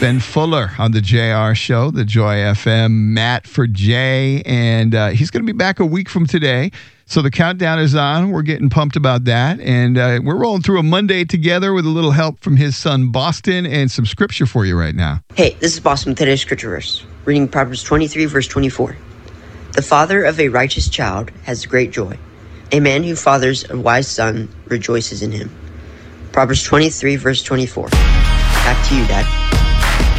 Ben Fuller on the JR Show, the Joy FM, Matt for Jay, and he's going to be back a week from today. So the countdown is on. We're getting pumped about that, and we're rolling through a Monday together with a little help from his son, Boston, and some scripture for you right now. Hey, this is Boston with today's scripture verse, reading Proverbs 23, verse 24. The father of a righteous child has great joy. A man who fathers a wise son rejoices in him. Proverbs 23, verse 24. Back to you, Dad.